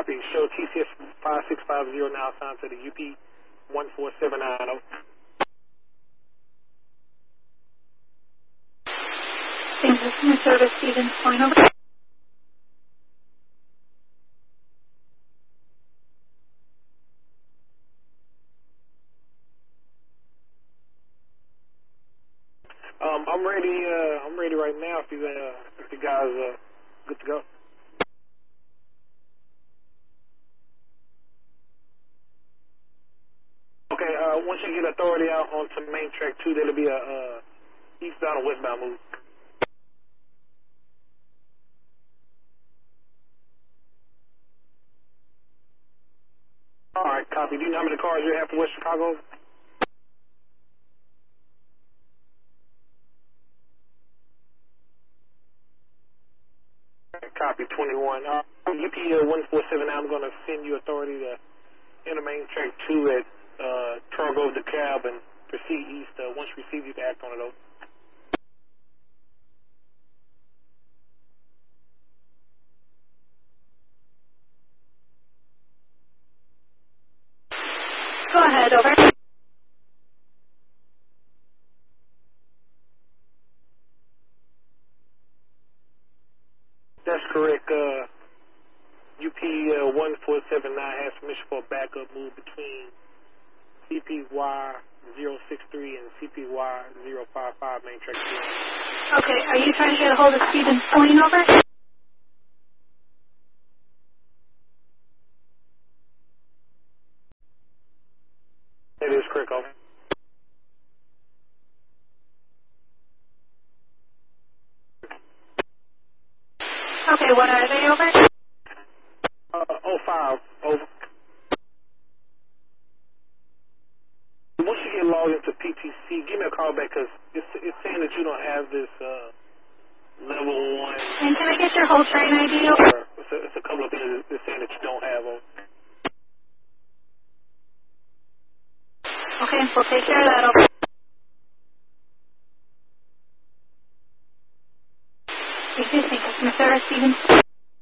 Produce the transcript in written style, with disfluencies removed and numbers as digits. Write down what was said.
Copy. Show TCS 5650 now assigned to the UP 14790. Same customer service, Stevens Point over. I'm ready right now if you guys are good to go. Okay, once you get authority out onto main track 2, there'll be a eastbound and westbound move. All right, copy. Do you know how many cars you have for West Chicago? Copy, 21. UP 147, I'm going to send you authority to enter main track 2 at Turtle Grove DeKalb and proceed east. Once you receive, you can act on it over. Go ahead, over. That's correct. UP 1479 has permission for a backup move between CPY 063 and CPY 055 main track 2. Okay, are you trying to get a hold of Stevens Point over? That is correct, over. Okay, what are they over? 05, over. Once you get logged into PTC, give me a call back because it's saying that you don't have this level 1. And can I get your whole train ID over? It's a couple of things it's saying that you don't have on. Okay, we'll take care of that over. Existing customer service, Stevens.